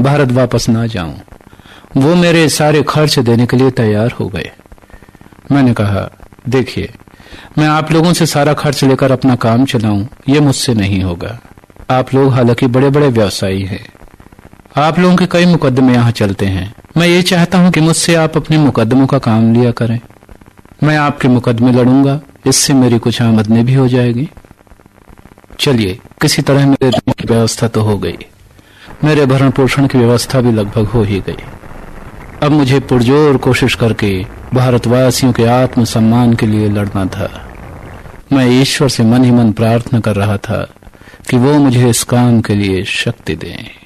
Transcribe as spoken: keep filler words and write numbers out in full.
भारत वापस ना जाऊं। वो मेरे सारे खर्च देने के लिए तैयार हो गए। मैंने कहा, देखिए, मैं आप लोगों से सारा खर्च लेकर अपना काम चलाऊं, ये मुझसे नहीं होगा। आप लोग हालांकि बड़े बड़े व्यवसायी हैं, आप लोगों के कई मुकदमे यहाँ चलते हैं। मैं ये चाहता हूं कि मुझसे आप अपने मुकदमों का काम लिया करें। मैं आपके मुकदमे लड़ूंगा, इससे मेरी कुछ आमदनी भी हो जाएगी। चलिए, किसी तरह मेरे रहने की व्यवस्था तो हो गई, मेरे भरण पोषण की व्यवस्था भी लगभग हो ही गई। अब मुझे पुरजोर कोशिश करके भारतवासियों के आत्मसम्मान के लिए लड़ना था। मैं ईश्वर से मन ही मन प्रार्थना कर रहा था कि वो मुझे इस काम के लिए शक्ति दें।